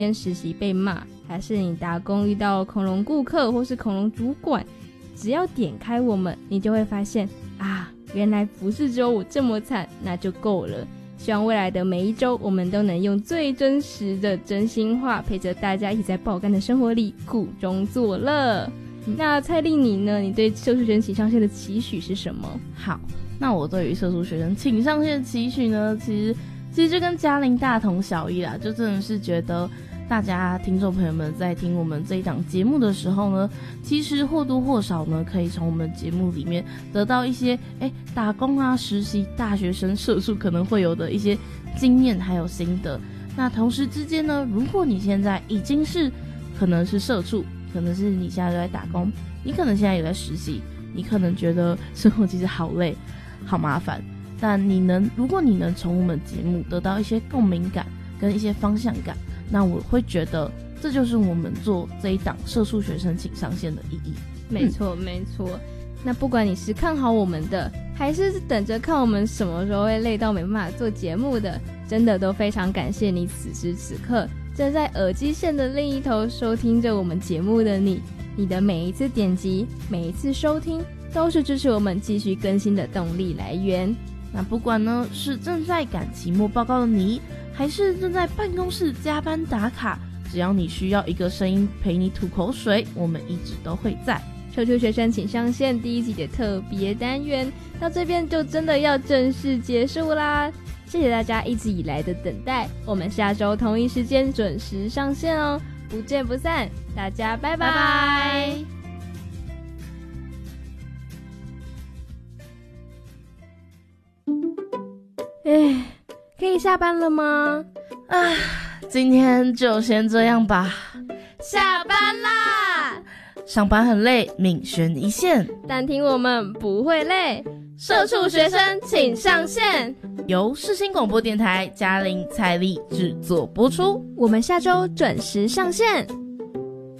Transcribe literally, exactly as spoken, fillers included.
实习被骂，还是你打工遇到恐龙顾客或是恐龙主管，只要点开我们，你就会发现啊，原来不是只有我这么惨，那就够了。希望未来的每一周，我们都能用最真实的真心话，陪着大家一起在爆肝的生活里苦中作乐。嗯、那蔡丽你呢？你对社畜学生请上线的期许是什么？ 好，那我对于社畜学生请上线的期许呢，其实其实就跟嘉玲大同小异啦，就真的是觉得大家听众朋友们在听我们这一档节目的时候呢，其实或多或少呢，可以从我们节目里面得到一些诶打工啊、实习、大学生社畜可能会有的一些经验还有心得。那同时之间呢，如果你现在已经是可能是社畜，可能是你现在都在打工，你可能现在有在实习，你可能觉得生活其实好累、好麻烦，但你能，如果你能从我们节目得到一些共鸣感跟一些方向感，那我会觉得这就是我们做这一档社畜学生请上线的意义。 没错、嗯、没错。那不管你是看好我们的，还是等着看我们什么时候会累到没办法做节目的，真的都非常感谢你此时此刻正在耳机线的另一头收听着我们节目的你。你的每一次点击，每一次收听，都是支持我们继续更新的动力来源。 那不管呢是正在赶期末报告的你，还是正在办公室加班打卡，只要你需要一个声音陪你吐口水，我们一直都会在。 社畜学生请上线第一集的特别单元到这边就真的要正式结束啦，谢谢大家一直以来的等待，我们下周同一时间准时上线哦，不见不散，大家拜拜拜拜。哎，可以下班了吗？ 啊，今天就先这样吧。 下班啦！ 上班很累，命悬一线， 但听我们不会累。社畜学生请上线， 由世新广播电台嘉玲、蔡丽制作播出。 我们下周准时上线。